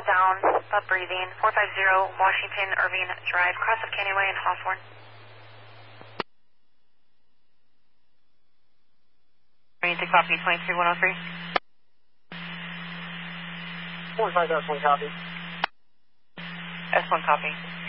settle down, stop breathing. 450 Washington Irving Drive, cross of Canyonway in Hawthorne. to copy 23103. 45 S1 copy. S1 copy.